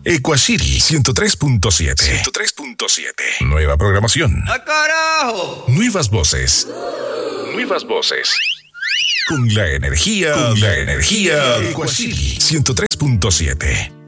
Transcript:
Equashiri 103.7. 103.7. Nueva programación. ¡Ah, carajo! Nuevas voces. Nuevas voces. Con la energía de Equashiri 103.7.